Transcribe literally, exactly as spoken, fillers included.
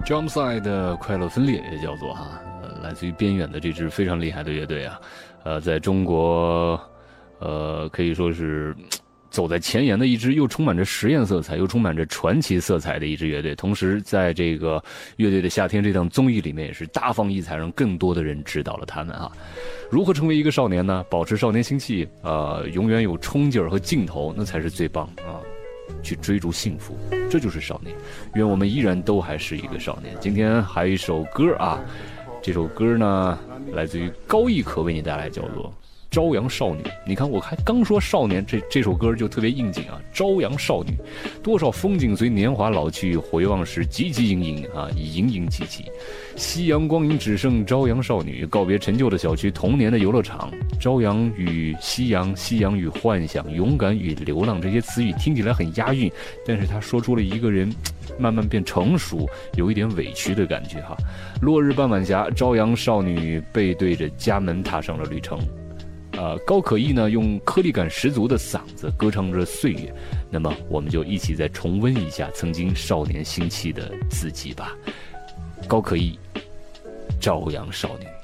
Jumpside 的快乐分裂也叫做哈，呃，来自于边远的这支非常厉害的乐队啊，呃，在中国，呃，可以说是走在前沿的一支又充满着实验色彩又充满着传奇色彩的一支乐队，同时在这个乐队的夏天这档综艺里面也是大放异彩，让更多的人知道了他们啊。如何成为一个少年呢？保持少年心气，呃，永远有冲劲儿和劲头，那才是最棒啊！去追逐幸福，这就是少年。愿我们依然都还是一个少年。今天还有一首歌啊，这首歌呢来自于高逸可为你带来，叫做朝阳少女。你看我还刚说少年，这这首歌就特别应景啊。朝阳少女，多少风景随年华老去，回望时汲汲营营啊，营营汲汲。夕阳光影只剩朝阳少女，告别陈旧的小区，童年的游乐场。朝阳与夕阳，夕阳与幻想，勇敢与流浪，这些词语听起来很押韵，但是他说出了一个人慢慢变成熟，有一点委屈的感觉哈。落日傍晚霞，朝阳少女背对着家门踏上了旅程。呃，高可逸呢用颗粒感十足的嗓子歌唱着岁月，那么我们就一起再重温一下曾经少年心气的自己吧。高可逸，朝阳少女。